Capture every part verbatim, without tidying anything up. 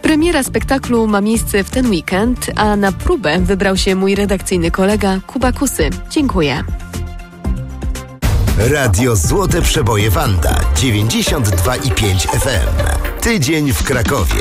Premiera spektaklu ma miejsce w ten weekend, a na próbę wybrał się mój redakcyjny kolega Kuba Kusy. Dziękuję. Radio Złote Przeboje Wanda dziewięćdziesiąt dwa i pięć F M. Tydzień w Krakowie.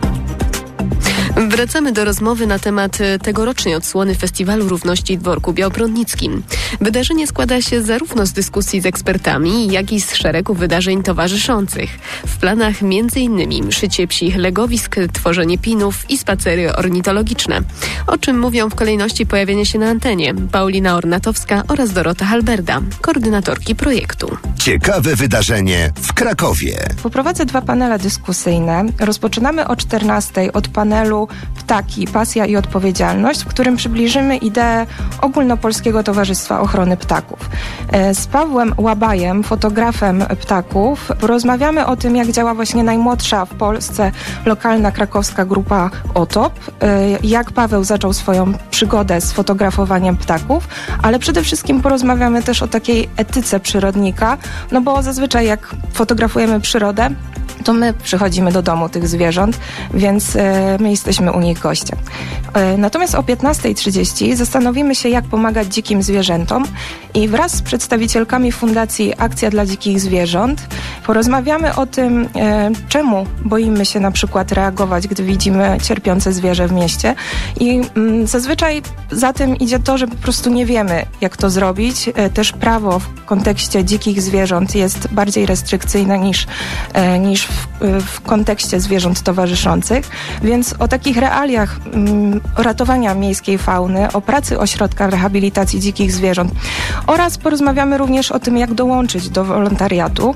Wracamy do rozmowy na temat tegorocznej odsłony Festiwalu Równości w Dworku Białobrodnickim. Wydarzenie składa się zarówno z dyskusji z ekspertami, jak i z szeregu wydarzeń towarzyszących. W planach m.in. szycie psich legowisk, tworzenie pinów i spacery ornitologiczne. O czym mówią w kolejności pojawienia się na antenie Paulina Ornatowska oraz Dorota Halberda, koordynatorki projektu. Ciekawe wydarzenie w Krakowie. Poprowadzę dwa panele dyskusyjne. Rozpoczynamy o czternastej od panelu Ptaki, pasja i odpowiedzialność, w którym przybliżymy ideę Ogólnopolskiego Towarzystwa Ochrony Ptaków. Z Pawłem Łabajem, fotografem ptaków, porozmawiamy o tym, jak działa właśnie najmłodsza w Polsce lokalna krakowska grupa OTOP, jak Paweł zaczął swoją przygodę z fotografowaniem ptaków, ale przede wszystkim porozmawiamy też o takiej etyce przyrodnika, no bo zazwyczaj jak fotografujemy przyrodę, to my przychodzimy do domu tych zwierząt, więc e, my jesteśmy u nich gościem. E, natomiast o piętnastej trzydzieści zastanowimy się, jak pomagać dzikim zwierzętom i wraz z przedstawicielkami Fundacji Akcja dla Dzikich Zwierząt porozmawiamy o tym, e, czemu boimy się na przykład reagować, gdy widzimy cierpiące zwierzę w mieście i mm, zazwyczaj za tym idzie to, że po prostu nie wiemy, jak to zrobić. E, też prawo w kontekście dzikich zwierząt jest bardziej restrykcyjne niż, e, niż w, w kontekście zwierząt towarzyszących, więc o takich realiach um, ratowania miejskiej fauny, o pracy ośrodka rehabilitacji dzikich zwierząt oraz porozmawiamy również o tym, jak dołączyć do wolontariatu.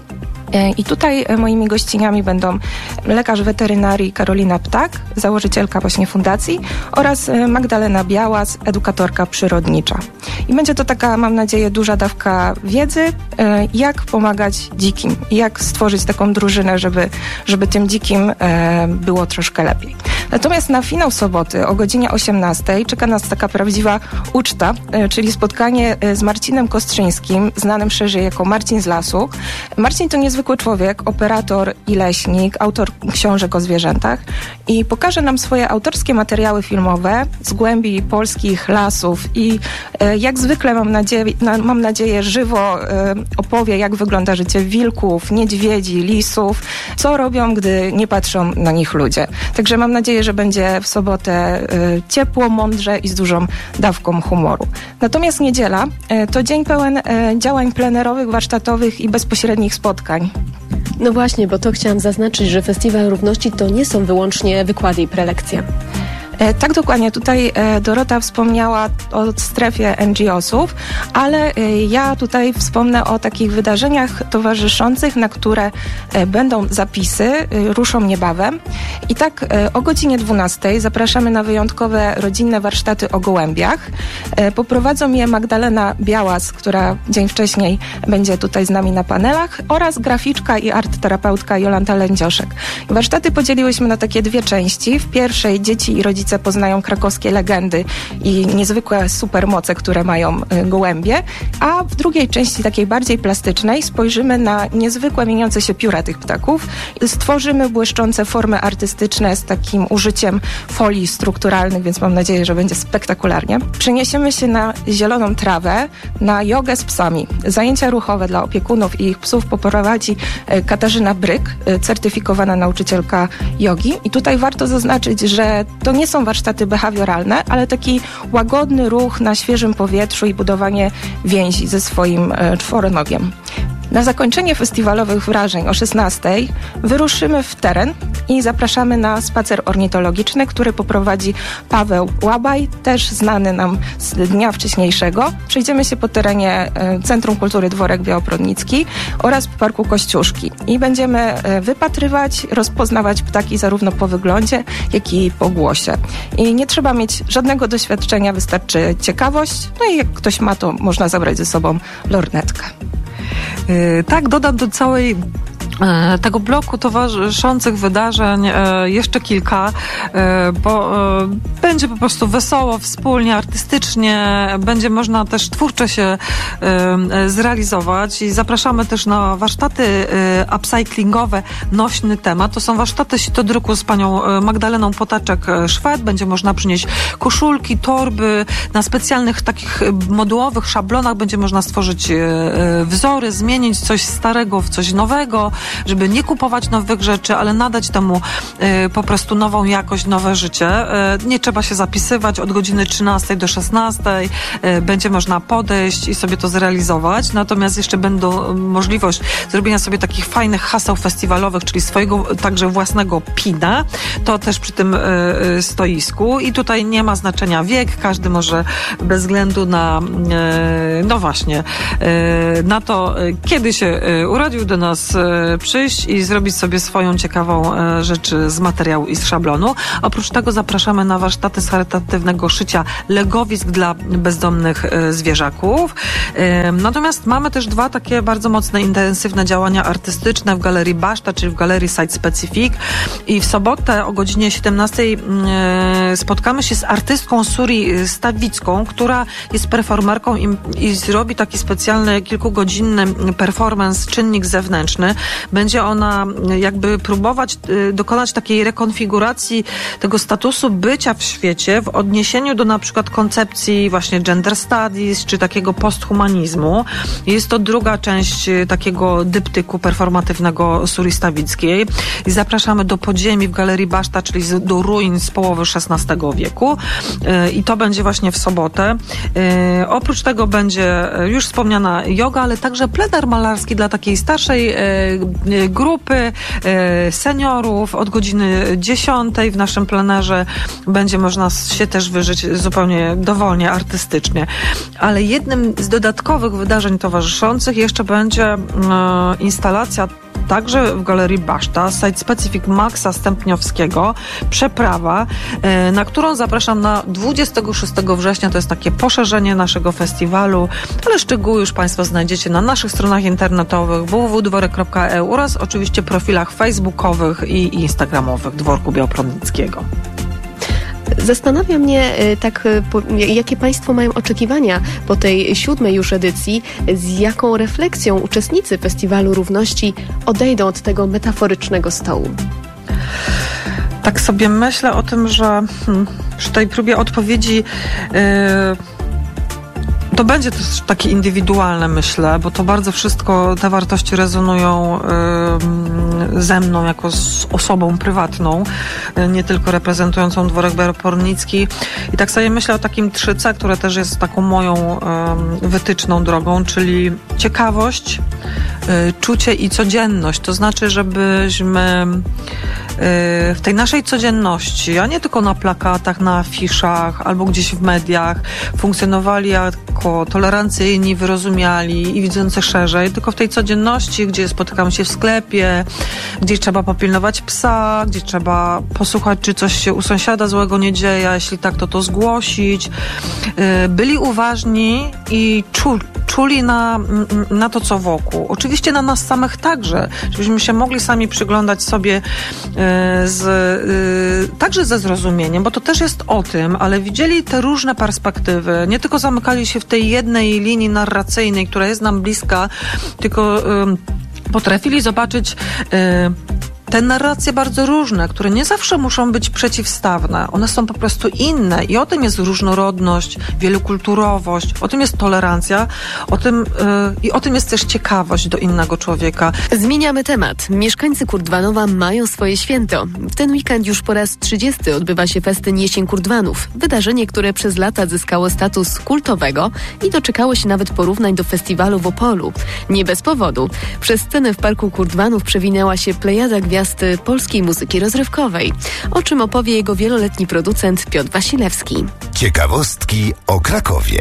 I tutaj moimi gościniami będą lekarz weterynarii Karolina Ptak, założycielka właśnie fundacji, oraz Magdalena Białas, edukatorka przyrodnicza. I będzie to taka, mam nadzieję, duża dawka wiedzy, jak pomagać dzikim, jak stworzyć taką drużynę, żeby, żeby tym dzikim było troszkę lepiej. Natomiast na finał soboty o godzinie osiemnastej czeka nas taka prawdziwa uczta, czyli spotkanie z Marcinem Kostrzyńskim, znanym szerzej jako Marcin z Lasu. Marcin to niezwykły człowiek, operator i leśnik, autor książek o zwierzętach i pokaże nam swoje autorskie materiały filmowe z głębi polskich lasów i e, jak zwykle mam nadzieję, na, mam nadzieję żywo e, opowie, jak wygląda życie wilków, niedźwiedzi, lisów, co robią, gdy nie patrzą na nich ludzie. Także mam nadzieję, że będzie w sobotę e, ciepło, mądrze i z dużą dawką humoru. Natomiast niedziela e, to dzień pełen e, działań plenerowych, warsztatowych i bezpośrednich spotkań. No właśnie, bo to chciałam zaznaczyć, że Festiwal Równości to nie są wyłącznie wykłady i prelekcje. E, tak, dokładnie. Tutaj e, Dorota wspomniała o strefie N G O sów, ale e, ja tutaj wspomnę o takich wydarzeniach towarzyszących, na które e, będą zapisy, e, ruszą niebawem. I tak e, o godzinie dwunastej zapraszamy na wyjątkowe rodzinne warsztaty o gołębiach. E, poprowadzą je Magdalena Białas, która dzień wcześniej będzie tutaj z nami na panelach, oraz graficzka i artterapeutka Jolanta Lędzioszek. Warsztaty podzieliłyśmy na takie dwie części. W pierwszej dzieci i rodzice poznają krakowskie legendy i niezwykłe supermoce, które mają gołębie, a w drugiej części, takiej bardziej plastycznej, spojrzymy na niezwykłe mieniące się pióra tych ptaków i stworzymy błyszczące formy artystyczne z takim użyciem folii strukturalnych, więc mam nadzieję, że będzie spektakularnie. Przeniesiemy się na zieloną trawę, na jogę z psami. Zajęcia ruchowe dla opiekunów i ich psów poprowadzi Katarzyna Bryk, certyfikowana nauczycielka jogi. I tutaj warto zaznaczyć, że to nie są warsztaty behawioralne, ale taki łagodny ruch na świeżym powietrzu i budowanie więzi ze swoim e, czworonogiem. Na zakończenie festiwalowych wrażeń o szesnastej wyruszymy w teren i zapraszamy na spacer ornitologiczny, który poprowadzi Paweł Łabaj, też znany nam z dnia wcześniejszego. Przejdziemy się po terenie Centrum Kultury Dworek Białobrodnicki oraz Parku Kościuszki i będziemy wypatrywać, rozpoznawać ptaki zarówno po wyglądzie, jak i po głosie. I nie trzeba mieć żadnego doświadczenia, wystarczy ciekawość, no i jak ktoś ma, to można zabrać ze sobą lornetkę. Yy, tak, dodam do całej Tego bloku towarzyszących wydarzeń jeszcze kilka, bo będzie po prostu wesoło, wspólnie, artystycznie, będzie można też twórczo się zrealizować i zapraszamy też na warsztaty upcyclingowe Nośny Temat. To są warsztaty sitodruku z panią Magdaleną Potaczek-Szwed. Będzie można przynieść koszulki, torby. Na specjalnych takich modułowych szablonach będzie można stworzyć wzory, zmienić coś starego w coś nowego, żeby nie kupować nowych rzeczy, ale nadać temu y, po prostu nową jakość, nowe życie. Y, nie trzeba się zapisywać od godziny trzynastej do szesnastej. Y, będzie można podejść i sobie to zrealizować. Natomiast jeszcze będą możliwość zrobienia sobie takich fajnych haseł festiwalowych, czyli swojego także własnego pina. To też przy tym y, y, stoisku. I tutaj nie ma znaczenia wiek. Każdy może bez względu na y, no właśnie y, na to, y, kiedy się y, urodził, do nas y, przyjść i zrobić sobie swoją ciekawą e, rzecz z materiału i z szablonu. Oprócz tego zapraszamy na warsztaty z charytatywnego szycia legowisk dla bezdomnych e, zwierzaków. E, natomiast mamy też dwa takie bardzo mocne, intensywne działania artystyczne w Galerii Baszta, czyli w Galerii Site Specific. I w sobotę o godzinie siedemnastej e, spotkamy się z artystką Suri Stawicką, która jest performerką i, i zrobi taki specjalny, kilkugodzinny performance Czynnik zewnętrzny. Będzie ona jakby próbować y, dokonać takiej rekonfiguracji tego statusu bycia w świecie w odniesieniu do na przykład koncepcji właśnie gender studies, czy takiego posthumanizmu. Jest to druga część y, takiego dyptyku performatywnego Suri Stawickiej. I zapraszamy do podziemi w Galerii Baszta, czyli z, do ruin z połowy szesnastego wieku. Y, I to będzie właśnie w sobotę. Y, oprócz tego będzie już wspomniana joga, ale także plener malarski dla takiej starszej y, grupy seniorów. Od godziny dziesiątej w naszym plenerze będzie można się też wyżyć zupełnie dowolnie, artystycznie. Ale jednym z dodatkowych wydarzeń towarzyszących jeszcze będzie instalacja także w Galerii Baszta, Site Specific Maxa Stępniowskiego, Przeprawa, na którą zapraszam na dwudziestego szóstego września. To jest takie poszerzenie naszego festiwalu, ale szczegóły już Państwo znajdziecie na naszych stronach internetowych w w w kropka dworek kropka e u oraz oczywiście profilach facebookowych i instagramowych Dworku Białobrodnickiego. Zastanawia mnie tak, jakie Państwo mają oczekiwania po tej siódmej już edycji, z jaką refleksją uczestnicy Festiwalu Równości odejdą od tego metaforycznego stołu. Tak sobie myślę o tym, że hmm, przy tej próbie odpowiedzi yy, to będzie też takie indywidualne, myślę, bo to bardzo wszystko, te wartości rezonują y, ze mną jako z osobą prywatną, y, nie tylko reprezentującą Dworek Białobrodnicki. I tak sobie myślę o takim trzy C, które też jest taką moją y, wytyczną drogą, czyli ciekawość, y, czucie i codzienność. To znaczy, żebyśmy y, w tej naszej codzienności, a nie tylko na plakatach, na afiszach albo gdzieś w mediach, funkcjonowali jako tolerancyjni, wyrozumiali i widzący szerzej, tylko w tej codzienności, gdzie spotykamy się w sklepie, gdzie trzeba popilnować psa, gdzie trzeba posłuchać, czy coś się u sąsiada złego nie dzieje, a jeśli tak, to to zgłosić. Byli uważni i czuli, czuli na, na to, co wokół. Oczywiście na nas samych także, żebyśmy się mogli sami przyglądać sobie z, także ze zrozumieniem, bo to też jest o tym, ale widzieli te różne perspektywy, nie tylko zamykali się w tej jednej linii narracyjnej, która jest nam bliska, tylko y, potrafili zobaczyć y, te narracje bardzo różne, które nie zawsze muszą być przeciwstawne. One są po prostu inne i o tym jest różnorodność, wielokulturowość, o tym jest tolerancja, o tym, yy, i o tym jest też ciekawość do innego człowieka. Zmieniamy temat. Mieszkańcy Kurdwanowa mają swoje święto. W ten weekend już po raz trzydziesty odbywa się festyn Jesień Kurdwanów. Wydarzenie, które przez lata zyskało status kultowego i doczekało się nawet porównań do festiwalu w Opolu. Nie bez powodu. Przez scenę w Parku Kurdwanów przewinęła się plejada gwiazd polskiej muzyki rozrywkowej, o czym opowie jego wieloletni producent Piotr Wasilewski. Ciekawostki o Krakowie.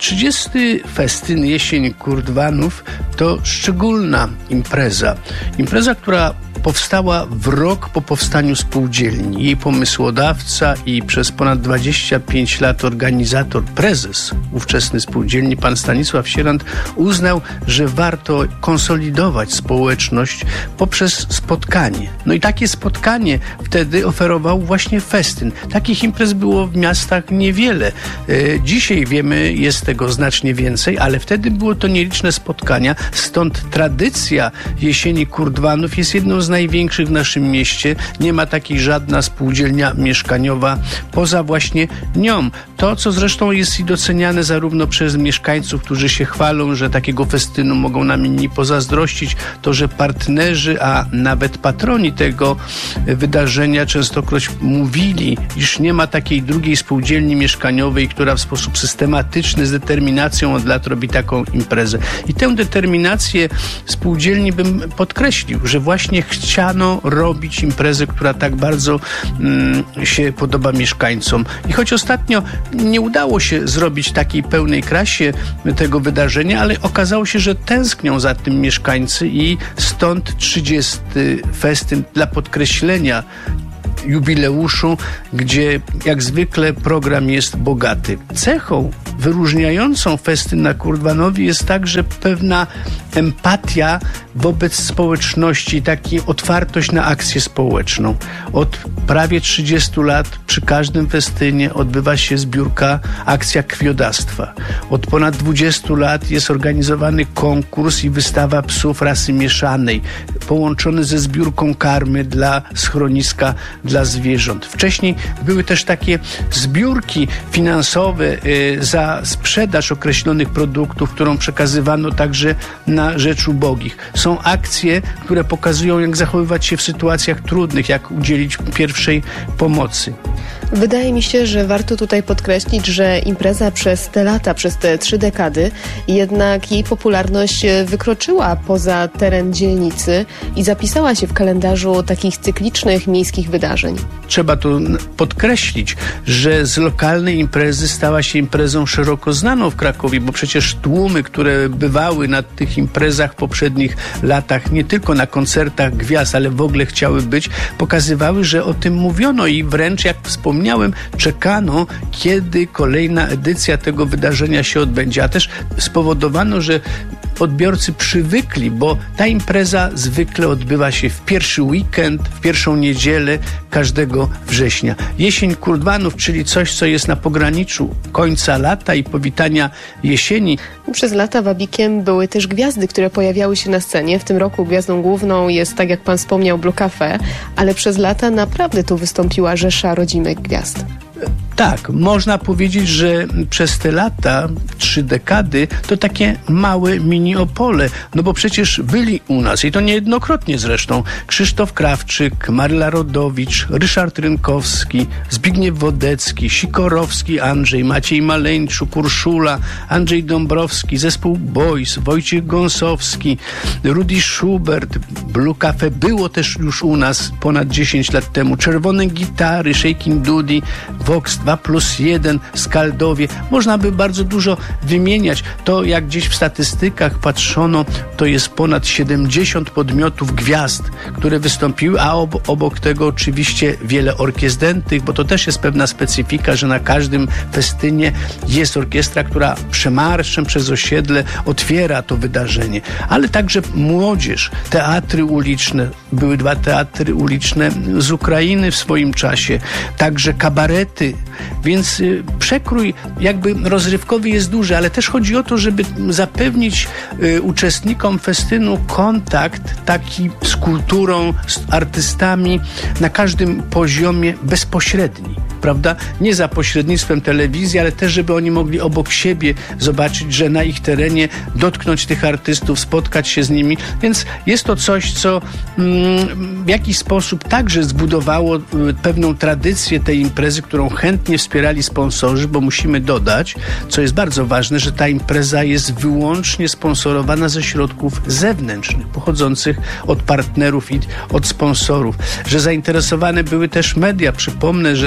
trzydziesty festyn Jesień Kurdwanów to szczególna impreza. Impreza, która powstała w rok po powstaniu spółdzielni. Jej pomysłodawca i przez ponad dwadzieścia pięć lat organizator, prezes ówczesny spółdzielni, pan Stanisław Sierant, uznał, że warto konsolidować społeczność poprzez spotkanie. No i takie spotkanie wtedy oferował właśnie festyn. Takich imprez było w miastach niewiele. Dzisiaj wiemy, jest tego znacznie więcej, ale wtedy było to nieliczne spotkania, stąd tradycja Jesieni Kurdwanów jest jedną z największych w naszym mieście. Nie ma takiej żadna spółdzielnia mieszkaniowa poza właśnie nią. To, co zresztą jest i doceniane zarówno przez mieszkańców, którzy się chwalą, że takiego festynu mogą nam inni pozazdrościć, to, że partnerzy, a nawet patroni tego wydarzenia częstokroć mówili, iż nie ma takiej drugiej spółdzielni mieszkaniowej, która w sposób systematyczny, z determinacją od lat robi taką imprezę. I tę determinację spółdzielni bym podkreślił, że właśnie chciano robić imprezę, która tak bardzo mm, się podoba mieszkańcom. I choć ostatnio nie udało się zrobić takiej pełnej krasie tego wydarzenia, ale okazało się, że tęsknią za tym mieszkańcy i stąd trzydziesty festyn dla podkreślenia jubileuszu, gdzie jak zwykle program jest bogaty. Cechą wyróżniającą festyn na Kurdwanowie jest także pewna empatia wobec społeczności, taka otwartość na akcję społeczną. Od prawie trzydziestu lat przy każdym festynie odbywa się zbiórka, akcja krwiodawstwa. Od ponad dwudziestu lat jest organizowany konkurs i wystawa psów rasy mieszanej, połączony ze zbiórką karmy dla schroniska dla zwierząt. Wcześniej były też takie zbiórki finansowe y, za sprzedaż określonych produktów, którą przekazywano także na rzecz ubogich. Są akcje, które pokazują, jak zachowywać się w sytuacjach trudnych, jak udzielić pierwszej pomocy. Wydaje mi się, że warto tutaj podkreślić, że impreza przez te lata, przez te trzy dekady, jednak jej popularność wykroczyła poza teren dzielnicy i zapisała się w kalendarzu takich cyklicznych miejskich wydarzeń. Trzeba tu podkreślić, że z lokalnej imprezy stała się imprezą szeroko znaną w Krakowie, bo przecież tłumy, które bywały na tych imprezach w poprzednich latach, nie tylko na koncertach gwiazd, ale w ogóle chciały być, pokazywały, że o tym mówiono i wręcz, jak wspomniałem, czekano, kiedy kolejna edycja tego wydarzenia się odbędzie. A też spowodowano, że odbiorcy przywykli, bo ta impreza zwykle odbywa się w pierwszy weekend, w pierwszą niedzielę każdego września. Jesień Kurdwanów, czyli coś, co jest na pograniczu końca lata i powitania jesieni. Przez lata wabikiem były też gwiazdy, które pojawiały się na scenie. W tym roku gwiazdą główną jest, tak jak pan wspomniał, Blue Cafe, ale przez lata naprawdę tu wystąpiła rzesza rodzimych gwiazd. Tak, można powiedzieć, że przez te lata, trzy dekady, to takie małe mini-Opole, no bo przecież byli u nas, i to niejednokrotnie zresztą, Krzysztof Krawczyk, Maryla Rodowicz, Ryszard Rynkowski, Zbigniew Wodecki, Sikorowski Andrzej, Maciej Maleńczuk, Urszula, Andrzej Dąbrowski, zespół Boys, Wojciech Gąsowski, Rudy Schubert. Blue Cafe było też już u nas ponad dziesięć lat temu. Czerwone Gitary, Shaking Dudy, Vox dwa plus jeden, Skaldowie. Można by bardzo dużo wymieniać. To, jak gdzieś w statystykach patrzono, to jest ponad siedemdziesiąt podmiotów gwiazd, które wystąpiły, a ob- obok tego oczywiście wiele orkiestr dętych, bo to też jest pewna specyfika, że na każdym festynie jest orkiestra, która przemarszem przez osiedle otwiera to wydarzenie. Ale także młodzież, teatry uliczne. Były dwa teatry uliczne z Ukrainy w swoim czasie. Także kabarety. Więc y, przekrój jakby rozrywkowy jest duży, ale też chodzi o to, żeby zapewnić y, uczestnikom festynu kontakt taki z kulturą, z artystami na każdym poziomie bezpośredni, prawda? Nie za pośrednictwem telewizji, ale też, żeby oni mogli obok siebie zobaczyć, że na ich terenie dotknąć tych artystów, spotkać się z nimi. Więc jest to coś, co mm, w jakiś sposób także zbudowało y, pewną tradycję tej imprezy, którą chętnie wspierali sponsorzy, bo musimy dodać, co jest bardzo ważne, że ta impreza jest wyłącznie sponsorowana ze środków zewnętrznych, pochodzących od partnerów i od sponsorów, że zainteresowane były też media. Przypomnę, że tam przez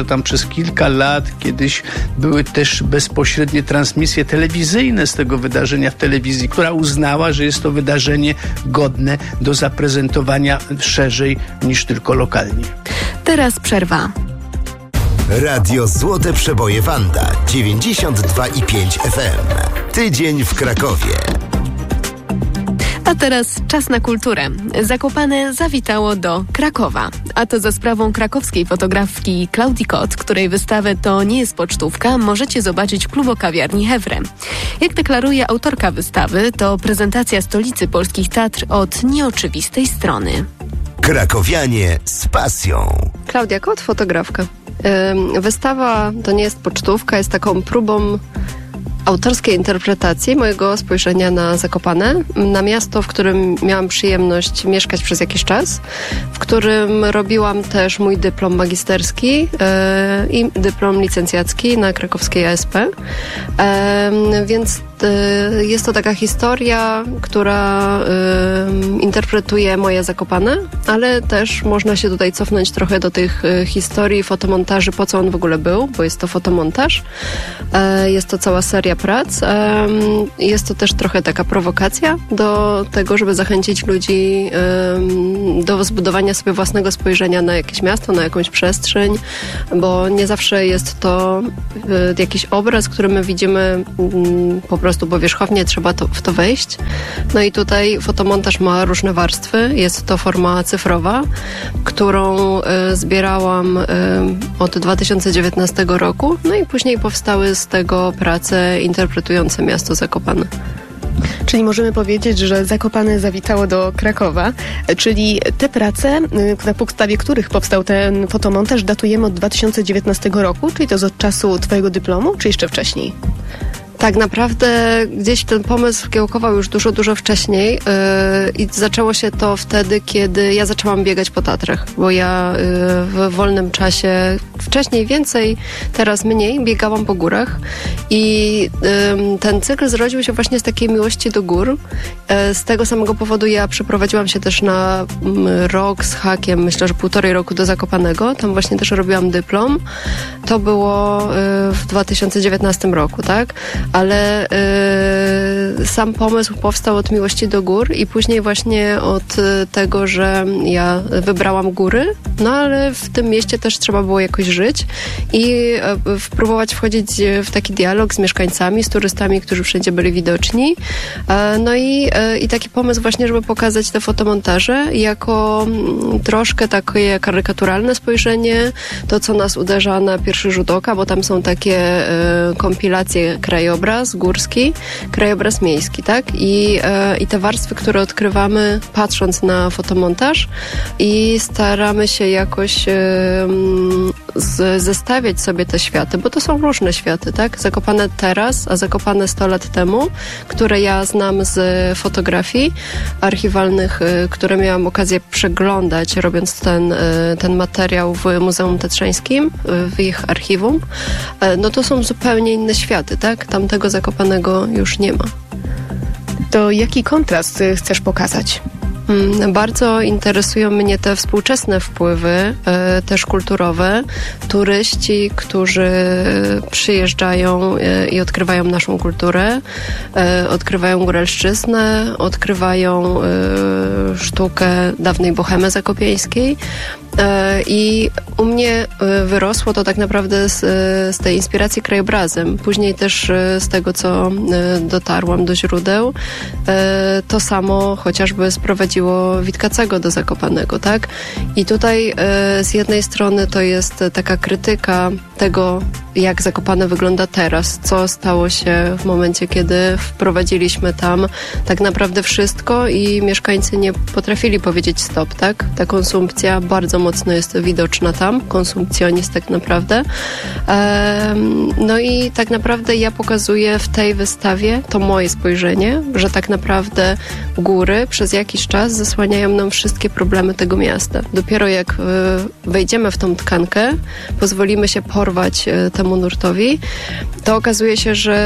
przez kilka lat, kiedyś były też bezpośrednie transmisje telewizyjne z tego wydarzenia w telewizji, która uznała, że jest to wydarzenie godne do zaprezentowania szerzej niż tylko lokalnie. Teraz przerwa. Radio Złote Przeboje Wanda dziewięćdziesiąt dwa i pięć F M. Tydzień w Krakowie. A teraz czas na kulturę. Zakopane zawitało do Krakowa. A to za sprawą krakowskiej fotografki Klaudii Kot, której wystawę To nie jest pocztówka możecie zobaczyć w klubokawiarni Hewre. Jak deklaruje autorka wystawy, to prezentacja stolicy polskich teatr od nieoczywistej strony. Krakowianie z pasją. Klaudia Kot, fotografka. Wystawa To nie jest pocztówka, jest taką próbą autorskiej interpretacji mojego spojrzenia na Zakopane, na miasto, w którym miałam przyjemność mieszkać przez jakiś czas, w którym robiłam też mój dyplom magisterski yy, i dyplom licencjacki na krakowskiej A S P. Yy, więc yy, jest to taka historia, która yy, interpretuje moje Zakopane, ale też można się tutaj cofnąć trochę do tych yy, historii, fotomontaży, po co on w ogóle był, bo jest to fotomontaż. Yy, jest to cała seria prac. Jest to też trochę taka prowokacja do tego, żeby zachęcić ludzi do zbudowania sobie własnego spojrzenia na jakieś miasto, na jakąś przestrzeń, bo nie zawsze jest to jakiś obraz, który my widzimy po prostu powierzchownie, trzeba to, w to wejść. No i tutaj fotomontaż ma różne warstwy. Jest to forma cyfrowa, którą zbierałam od dwa tysiące dziewiętnastego roku, no i później powstały z tego prace interpretujące miasto Zakopane. Czyli możemy powiedzieć, że Zakopane zawitało do Krakowa, czyli te prace, na podstawie których powstał ten fotomontaż, datujemy od dwa tysiące dziewiętnastego roku, czyli to jest od czasu twojego dyplomu, czy jeszcze wcześniej? Tak naprawdę gdzieś ten pomysł kiełkował już dużo, dużo wcześniej yy, i zaczęło się to wtedy, kiedy ja zaczęłam biegać po Tatrach, bo ja yy, w wolnym czasie, wcześniej więcej, teraz mniej, biegałam po górach i yy, ten cykl zrodził się właśnie z takiej miłości do gór. Yy, z tego samego powodu ja przeprowadziłam się też na yy, rok z hakiem, myślę, że półtorej roku do Zakopanego, tam właśnie też robiłam dyplom. To było yy, w dwa tysiące dziewiętnastym roku, tak? Ale y, sam pomysł powstał od miłości do gór i później właśnie od y, tego, że ja wybrałam góry, no ale w tym mieście też trzeba było jakoś żyć i y, próbować wchodzić w taki dialog z mieszkańcami, z turystami, którzy wszędzie byli widoczni. Y, no i, y, i taki pomysł właśnie, żeby pokazać te fotomontaże jako y, troszkę takie karykaturalne spojrzenie, to co nas uderza na pierwszy rzut oka, bo tam są takie y, kompilacje krajobraz, krajobraz górski, krajobraz miejski, tak? I, e, i te warstwy, które odkrywamy patrząc na fotomontaż i staramy się jakoś e, z, zestawiać sobie te światy, bo to są różne światy, tak? Zakopane teraz, a Zakopane sto lat temu, które ja znam z fotografii archiwalnych, e, które miałam okazję przeglądać, robiąc ten, e, ten materiał w Muzeum Tatrzańskim, e, w ich archiwum. E, no to są zupełnie inne światy, tak? Tam tego Zakopanego już nie ma. To jaki kontrast chcesz pokazać? Bardzo interesują mnie te współczesne wpływy, e, też kulturowe. Turyści, którzy przyjeżdżają e, i odkrywają naszą kulturę, e, odkrywają góralszczyznę, odkrywają e, sztukę dawnej bohemy zakopiańskiej. E, I u mnie e, wyrosło to tak naprawdę z, z tej inspiracji krajobrazem. Później też e, z tego, co e, dotarłam do źródeł, e, to samo chociażby sprowadziło Witkacego do Zakopanego, tak? I tutaj e, z jednej strony to jest taka krytyka tego, jak Zakopane wygląda teraz, co stało się w momencie, kiedy wprowadziliśmy tam tak naprawdę wszystko i mieszkańcy nie potrafili powiedzieć stop, tak? Ta konsumpcja bardzo mocno jest widoczna tam, konsumpcjonizm tak naprawdę. E, no i tak naprawdę ja pokazuję w tej wystawie to moje spojrzenie, że tak naprawdę góry przez jakiś czas zasłaniają nam wszystkie problemy tego miasta. Dopiero jak y, wejdziemy w tą tkankę, pozwolimy się porwać y, temu nurtowi, to okazuje się, że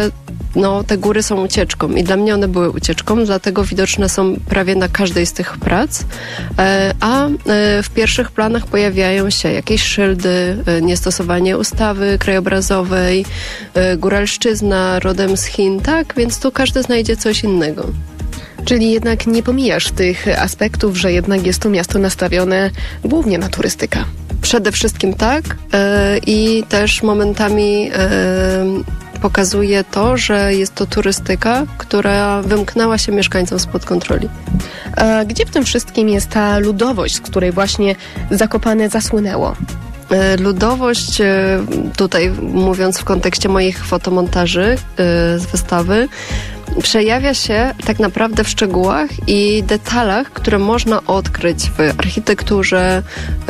no, te góry są ucieczką i dla mnie one były ucieczką, dlatego widoczne są prawie na każdej z tych prac, a w pierwszych planach pojawiają się jakieś szyldy, niestosowanie ustawy krajobrazowej, góralszczyzna rodem z Chin, tak? Więc tu każdy znajdzie coś innego. Czyli jednak nie pomijasz tych aspektów, że jednak jest to miasto nastawione głównie na turystykę. Przede wszystkim tak i też momentami pokazuje to, że jest to turystyka, która wymknęła się mieszkańcom spod kontroli. A gdzie w tym wszystkim jest ta ludowość, z której właśnie Zakopane zasłynęło? Ludowość, tutaj mówiąc w kontekście moich fotomontaży z wystawy, przejawia się tak naprawdę w szczegółach i detalach, które można odkryć w architekturze,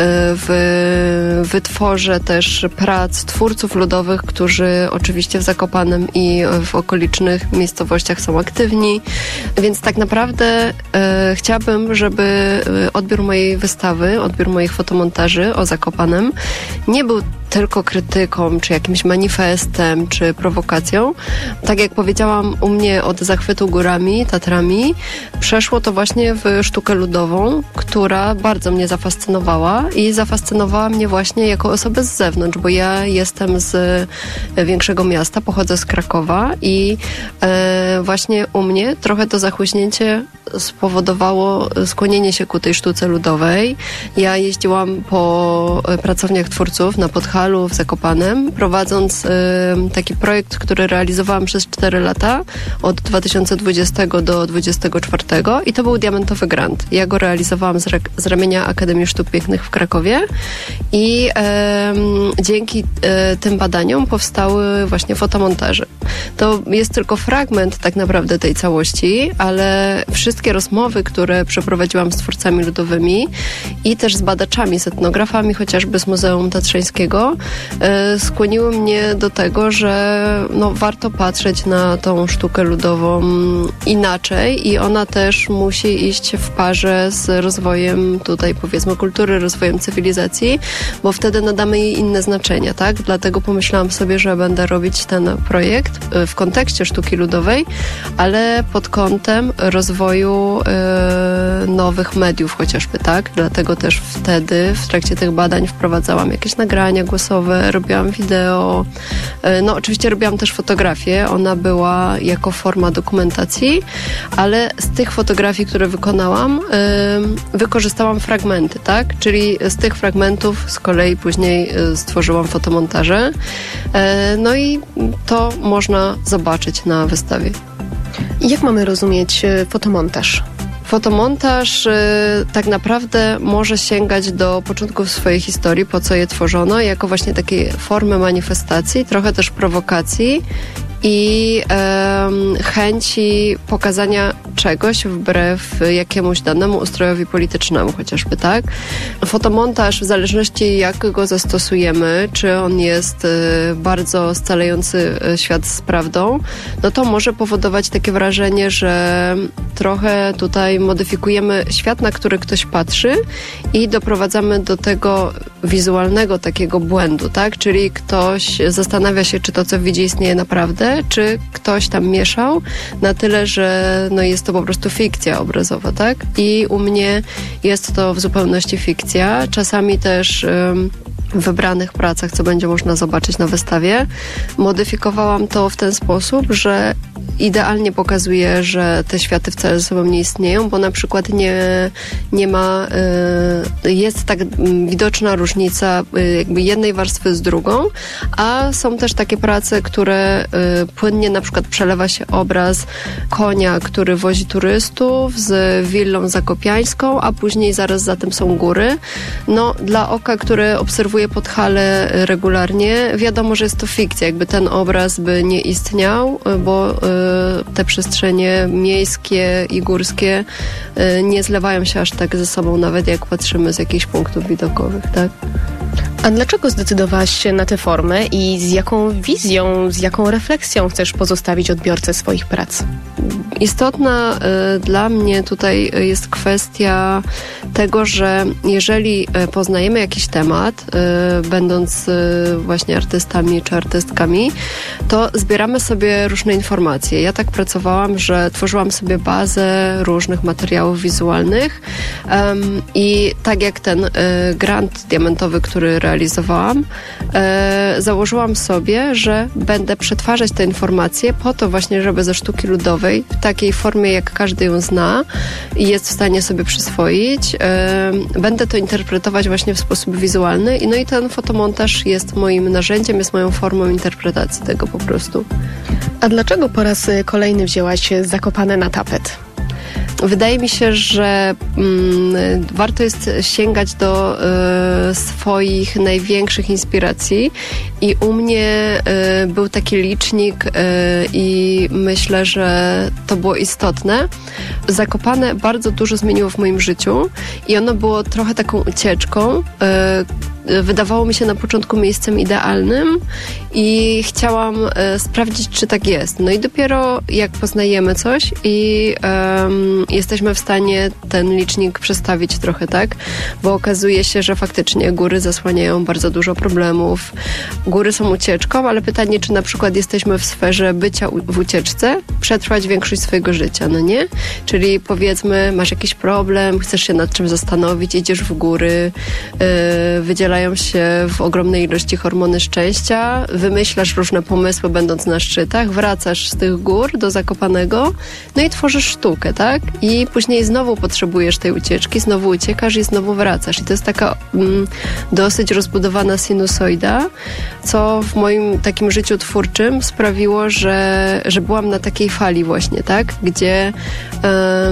w wytworze też prac twórców ludowych, którzy oczywiście w Zakopanem i w okolicznych miejscowościach są aktywni. Więc tak naprawdę e, chciałabym, żeby odbiór mojej wystawy, odbiór moich fotomontaży o Zakopanem nie był tylko krytyką, czy jakimś manifestem, czy prowokacją. Tak jak powiedziałam, u mnie od zachwytu górami, Tatrami, przeszło to właśnie w sztukę ludową, która bardzo mnie zafascynowała i zafascynowała mnie właśnie jako osobę z zewnątrz, bo ja jestem z większego miasta, pochodzę z Krakowa i e, właśnie u mnie trochę to zachłyśnięcie spowodowało skłonienie się ku tej sztuce ludowej. Ja jeździłam po pracowniach twórców na Podhalu, w Zakopanem, prowadząc y, taki projekt, który realizowałam przez cztery lata, od dwa tysiące dwudziestego do dwudziestego czwartego i to był diamentowy grant. Ja go realizowałam z, re- z ramienia Akademii Sztuk Pięknych w Krakowie i y, dzięki y, tym badaniom powstały właśnie fotomontaże. To jest tylko fragment tak naprawdę tej całości, ale wszystkie rozmowy, które przeprowadziłam z twórcami ludowymi i też z badaczami, z etnografami, chociażby z Muzeum Tatrzańskiego, skłoniły mnie do tego, że no, warto patrzeć na tą sztukę ludową inaczej i ona też musi iść w parze z rozwojem tutaj powiedzmy kultury, rozwojem cywilizacji, bo wtedy nadamy jej inne znaczenia, tak? Dlatego pomyślałam sobie, że będę robić ten projekt w kontekście sztuki ludowej, ale pod kątem rozwoju e, nowych mediów chociażby, tak? Dlatego też wtedy w trakcie tych badań wprowadzałam jakieś nagrania głosowe, robiłam wideo, no oczywiście robiłam też fotografię, ona była jako forma dokumentacji, ale z tych fotografii, które wykonałam, wykorzystałam fragmenty, tak? Czyli z tych fragmentów z kolei później stworzyłam fotomontaże, no i to można zobaczyć na wystawie. Jak mamy rozumieć fotomontaż? Fotomontaż y, tak naprawdę może sięgać do początków swojej historii, po co je tworzono, jako właśnie takiej formy manifestacji, trochę też prowokacji i e, chęci pokazania czegoś wbrew jakiemuś danemu ustrojowi politycznemu chociażby, tak? Fotomontaż w zależności jak go zastosujemy, czy on jest e, bardzo scalający świat z prawdą, no to może powodować takie wrażenie, że trochę tutaj modyfikujemy świat, na który ktoś patrzy i doprowadzamy do tego wizualnego takiego błędu, tak? Czyli ktoś zastanawia się, czy to, co widzi, istnieje naprawdę, czy ktoś tam mieszał na tyle, że no jest to po prostu fikcja obrazowa, tak? I u mnie jest to w zupełności fikcja. Czasami też ym, w wybranych pracach, co będzie można zobaczyć na wystawie, modyfikowałam to w ten sposób, że idealnie pokazuje, że te światy wcale ze sobą nie istnieją, bo na przykład nie, nie ma, y, jest tak widoczna różnica y, jakby jednej warstwy z drugą, a są też takie prace, które y, płynnie na przykład przelewa się obraz konia, który wozi turystów z willą zakopiańską, a później zaraz za tym są góry. No, dla oka, które obserwuje Podhale regularnie, wiadomo, że jest to fikcja, jakby ten obraz by nie istniał, bo y, te przestrzenie miejskie i górskie nie zlewają się aż tak ze sobą, nawet jak patrzymy z jakichś punktów widokowych, tak? A dlaczego zdecydowałaś się na tę formę i z jaką wizją, z jaką refleksją chcesz pozostawić odbiorcę swoich prac? Istotna y, dla mnie tutaj jest kwestia tego, że jeżeli poznajemy jakiś temat, będąc właśnie artystami czy artystkami, to zbieramy sobie różne informacje. Ja tak pracowałam, że tworzyłam sobie bazę różnych materiałów wizualnych um, i tak jak ten y, grant diamentowy, który realizowałam, y, założyłam sobie, że będę przetwarzać te informacje po to właśnie, żeby ze sztuki ludowej w takiej formie, jak każdy ją zna i jest w stanie sobie przyswoić, y, będę to interpretować właśnie w sposób wizualny i no i ten fotomontaż jest moim narzędziem, jest moją formą interpretacji tego po prostu. A dlaczego po raz kolejny wzięłaś Zakopane na tapet? Wydaje mi się, że mm, warto jest sięgać do y, swoich największych inspiracji i u mnie y, był taki licznik y, i myślę, że to było istotne. Zakopane bardzo dużo zmieniło w moim życiu i ono było trochę taką ucieczką. Y, Wydawało mi się na początku miejscem idealnym i chciałam e, sprawdzić, czy tak jest. No i dopiero jak poznajemy coś i um, jesteśmy w stanie ten licznik przestawić trochę, tak? Bo okazuje się, że faktycznie góry zasłaniają bardzo dużo problemów. Góry są ucieczką, ale pytanie, czy na przykład jesteśmy w sferze bycia u- w ucieczce, przetrwać większość swojego życia, no nie? Czyli powiedzmy, masz jakiś problem, chcesz się nad czym zastanowić, idziesz w góry, yy, wydzielają się w ogromnej ilości hormony szczęścia, wymyślasz różne pomysły będąc na szczytach, wracasz z tych gór do Zakopanego, no i tworzysz sztukę, tak? I później znowu potrzebujesz tej ucieczki, znowu uciekasz i znowu wracasz. I to jest taka mm, dosyć rozbudowana sinusoida, co w moim takim życiu twórczym sprawiło, że, że byłam na takiej fali właśnie, tak? Gdzie